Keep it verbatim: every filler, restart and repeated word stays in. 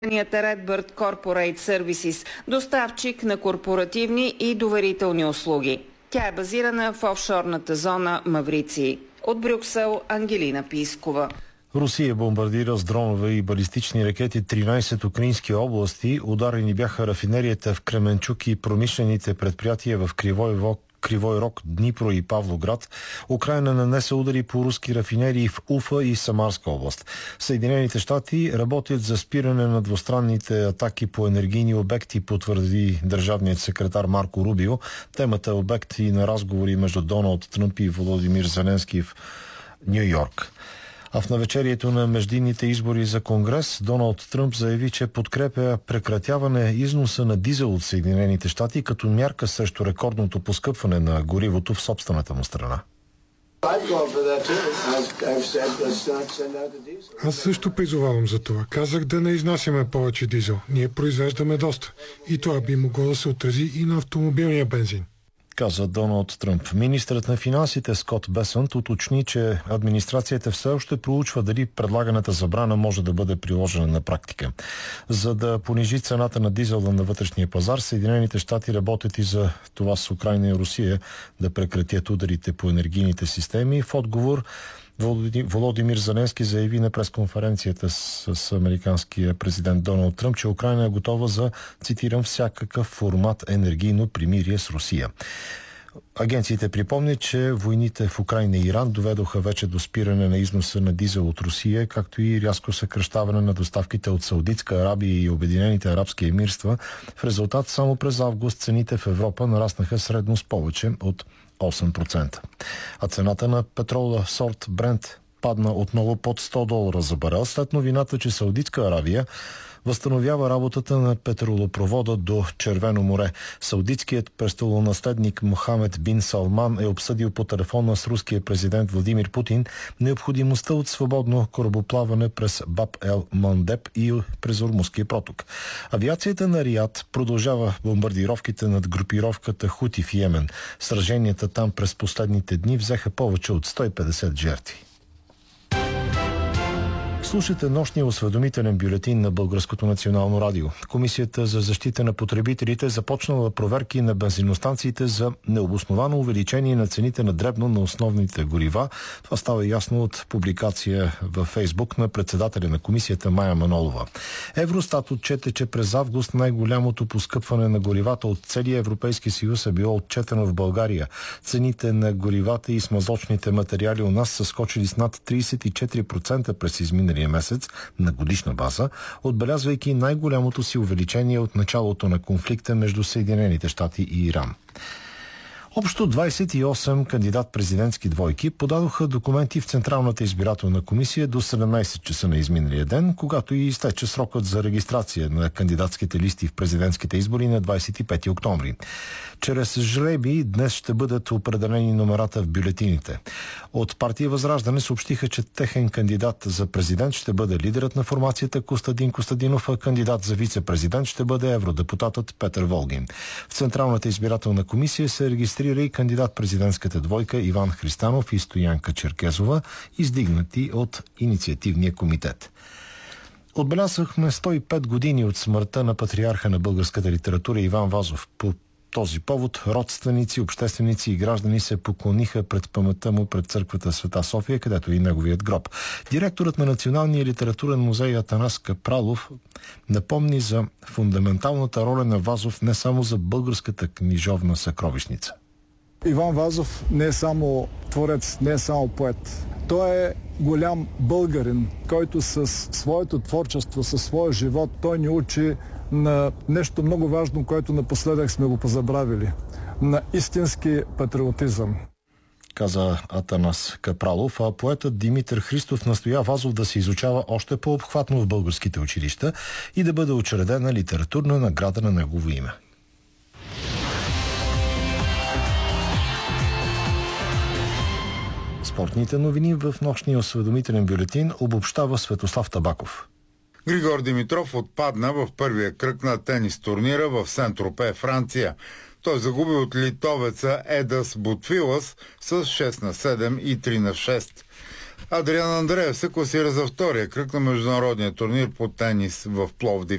Redbird Corporate Services, доставчик на корпоративни и доверителни услуги. Тя е базирана в офшорната зона Мавриций. От Брюксел, Ангелина Пискова. Русия бомбардира с дронове и балистични ракети тринайсет украински области. Ударени бяха рафинерията в Кременчук и промишлените предприятия в Кривой Рог, Кривой Рог, Днипро и Павлоград. Украйна нанесе удари по руски рафинерии в Уфа и Самарска област. Съединените щати работят за спиране на двустранните атаки по енергийни обекти, потвърди държавният секретар Марко Рубио. Темата е обект и на разговори между Доналд Тръмп и Володимир Зеленски в Ню Йорк. А в навечерието на междинните избори за Конгрес Доналд Тръмп заяви, че подкрепя прекратяване износа на дизел от Съединените щати като мярка срещу рекордното поскъпване на горивото в собствената му страна. Аз също призовавам за това. Казах да не изнасяме повече дизел. Ние произвеждаме доста. И това би могло да се отрази и на автомобилния бензин, каза Доналд Тръмп. Министърът на финансите Скот Бесънт уточни, че администрацията все още проучва дали предлаганата забрана може да бъде приложена на практика. За да понижи цената на дизела на вътрешния пазар, Съединените щати работят и за това с Украйна и Русия да прекратят ударите по енергийните системи. В отговор Володимир Зеленски заяви на пресконференцията с, с американския президент Доналд Тръмп, че Украйна е готова за, цитирам, всякакъв формат енергийно примирие с Русия. Агенциите припомнят, че войните в Украйна и Иран доведоха вече до спиране на износа на дизел от Русия, както и рязко съкращаване на доставките от Саудитска Арабия и Обединените арабски емирства. В резултат само през август цените в Европа нараснаха средно с повече от осем процента. А цената на петрола сорт Брент падна отново под сто долара за барел след новината, че Саудитска Арабия възстановява работата на петролопровода до Червено море. Саудитският престолонаследник Мохамед бин Салман е обсъдил по телефона с руския президент Владимир Путин необходимостта от свободно корабоплаване през Баб ел Мандеб и през Ормузския проток. Авиацията на Риад продължава бомбардировките над групировката Хути в Йемен. Сраженията там през последните дни взеха повече от сто и петдесет жертви. Слушате нощния осведомителен бюлетин на Българското национално радио. Комисията за защита на потребителите започнала проверки на бензиностанциите за необосновано увеличение на цените на дребно на основните горива. Това става ясно от публикация във Фейсбук на председателя на комисията Мая Манолова. Евростат отчете, че през август най-голямото поскъпване на горивата от целия Европейски съюз е било отчетено в България. Цените на горивата и смазочните материали у нас са скочили с над трийсет и четири процента през изминалия месец на годишна база, отбелязвайки най-голямото си увеличение от началото на конфликта между Съединените щати и Иран. Общо двайсет и осем кандидат-президентски двойки подадоха документи в Централната избирателна комисия до седемнайсет часа на изминалия ден, когато и изтече срокът за регистрация на кандидатските листи в президентските избори на двайсет и пети октомври. Чрез жребий днес ще бъдат определени номерата в бюлетините. От партия Възраждане съобщиха, че техен кандидат за президент ще бъде лидерът на формацията Костадин Костадинов, а кандидат за вице-президент ще бъде евродепутатът Петър Волгин. В Централната избирателна комисия се регистрира и кандидат-президентската двойка Иван Христанов и Стоянка Черкезова, издигнати от инициативния комитет. Отбелязахме сто и пет години от смъртта на патриарха на българската литература Иван Вазов. По този повод родственици, общественици и граждани се поклониха пред паметта му пред църквата Света София, където е и неговият гроб. Директорът на Националния литературен музей Атанас Капралов напомни за фундаменталната роля на Вазов не само за българската книжовна съкровищница. Иван Вазов не е само творец, не е само поет. Той е голям българин, който със своето творчество, със своя живот, той ни учи на нещо много важно, което напоследък сме го позабравили. На истински патриотизъм, каза Атанас Капралов, а поетът Димитър Христов настоя Вазов да се изучава още по-обхватно в българските училища и да бъде учредена литературна награда на негово име. Спортните новини в нощния осведомителен бюлетин обобщава Светослав Табаков. Григор Димитров отпадна в първия кръг на тенис турнира в Сен-Тропе, Франция. Той загуби от литовеца Едас Бутвилас с шест на седем и три на шест. Адриан Андреев се класира за втория кръг на международния турнир по тенис в Пловдив.